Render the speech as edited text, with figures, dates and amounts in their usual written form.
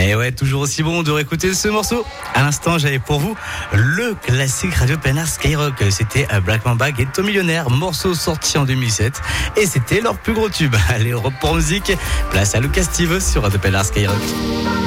Et ouais, toujours aussi bon de réécouter ce morceau. À l'instant, j'avais pour vous le classique Radio Pénard Skyrock. C'était Black Mamba et Ton Millionnaire, morceau sorti en 2007. Et c'était leur plus gros tube. Allez, Europe pour musique. Place à Lucas Steve sur Radio Pénard Skyrock.